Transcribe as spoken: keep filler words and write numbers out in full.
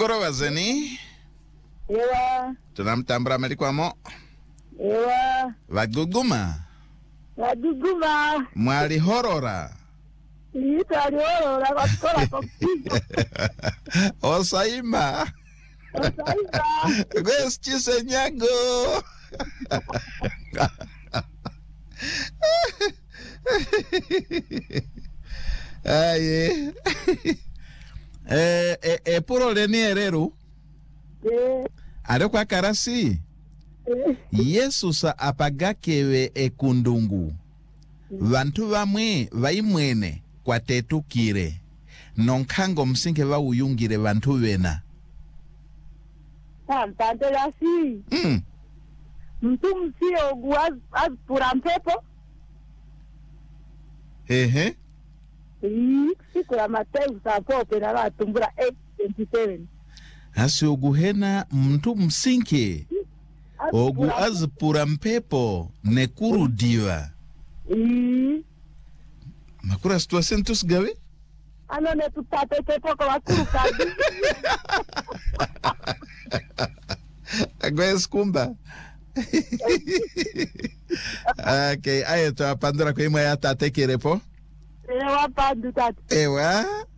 Amahoro wazeni. Ewa. Tunamtambura melikwamo. Ewa. Vaguguma. Vaguguma. Mwali horora. Ita horora kwa kola kokijo. Osaima. Osaima. Gwes chise nyago. Aye. Eh eh eh puro leni ereru. Eh. Are kwa karasi. Eh. Yesu sa apagakewe ekundungu. Vantu vamwe vaimwene kwa tetukire. Nonkango msinke va uyungire vantu vena. Tantante lasi. Mm. Mtu msio guaz az pura mpepo. Ehe. Ii, siku ya Mateo saa pope na watumbura eight twenty-seven. Asi oguhena mtu msinke. Ogu azpura mpepo nekuru diva. Ii. Makura situação tus gawe? Ano ne tutate pepo kwa wakuru kadi. Agora escumba. Okay, ayo to apandura kwa imwe ya tate kirepo. Ewa pandu tate. Ewa.